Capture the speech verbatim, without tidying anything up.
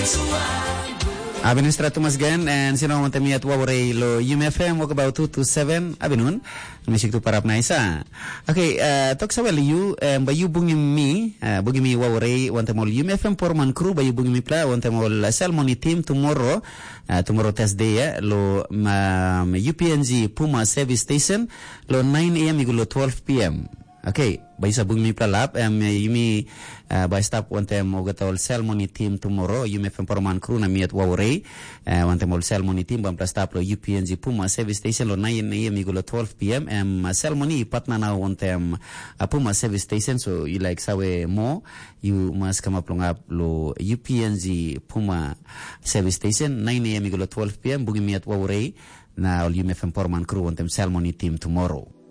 Administrator Mas Gan and sino mo temi at wawore lo U M F M walk about two to seven abinun music tu para naisa. Okay, uh, talk sa well you um, bayu bungi mi uh, bungi mi wawore wante mol U M F M porman crew bayu bungi mi pla wante mol Salmoni team tomorrow uh, tomorrow Thursday eh, lo um, U P N G Puma service station lo nine a m igulo twelve p m Okay, bayi sa bungi plalap em yumi uh, by stop wante mo gatol Salmoni team tomorrow U M F M porman crew na miat wawre uh, wante mo Salmoni team bam stop lo U P N G Puma service station lo nine a m igulo twelve p m em Salmoni patna na wante um, uh, Puma service station so you like sawe mo you must come up long up lo U P N G Puma service station nine a m igulo twelve p m bungi miat wawre na U M F M porman crew wante Salmoni team tomorrow.